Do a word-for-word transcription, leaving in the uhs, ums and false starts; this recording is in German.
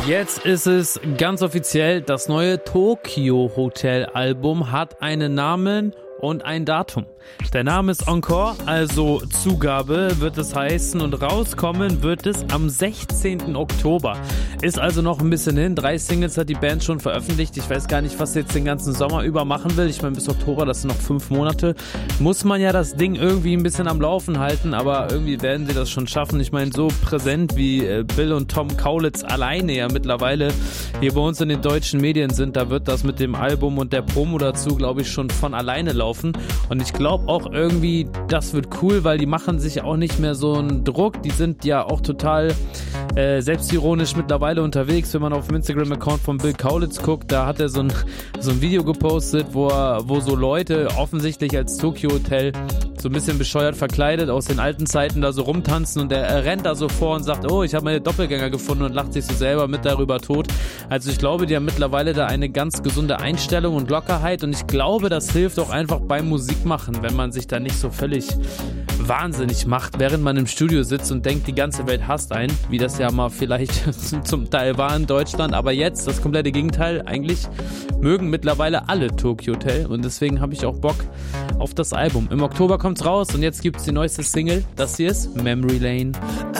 Jetzt ist es ganz offiziell, das neue Tokyo Hotel Album hat einen Namen und ein Datum. Der Name ist Encore, also Zugabe wird es heißen, und rauskommen wird es am sechzehnten Oktober. Ist also noch ein bisschen hin. Drei Singles hat die Band schon veröffentlicht. Ich weiß gar nicht, was sie jetzt den ganzen Sommer über machen will. Ich meine, bis Oktober, das sind noch fünf Monate. Muss man ja das Ding irgendwie ein bisschen am Laufen halten, aber irgendwie werden sie das schon schaffen. Ich meine, so präsent wie Bill und Tom Kaulitz alleine ja mittlerweile hier bei uns in den deutschen Medien sind, da wird das mit dem Album und der Promo dazu, glaube ich, schon von alleine laufen. Und ich glaube auch irgendwie, das wird cool, weil die machen sich auch nicht mehr so einen Druck. Die sind ja auch total äh, selbstironisch mittlerweile unterwegs. Wenn man auf dem Instagram-Account von Bill Kaulitz guckt, da hat er so ein, so ein Video gepostet, wo, er, wo so Leute offensichtlich als Tokyo Hotel so ein bisschen bescheuert verkleidet aus den alten Zeiten da so rumtanzen, und er, er rennt da so vor und sagt, oh, ich habe meine Doppelgänger gefunden, und lacht sich so selber mit darüber tot. Also ich glaube, die haben mittlerweile da eine ganz gesunde Einstellung und Lockerheit, und ich glaube, das hilft auch einfach beim Musikmachen, wenn man sich da nicht so völlig wahnsinnig macht, während man im Studio sitzt und denkt, die ganze Welt hasst einen, wie das ja mal vielleicht zum Teil war in Deutschland, aber jetzt das komplette Gegenteil. Eigentlich mögen mittlerweile alle Tokyo Hotel, und deswegen habe ich auch Bock auf das Album. Im Oktober kommt's raus, und jetzt gibt's die neueste Single, das hier ist Memory Lane.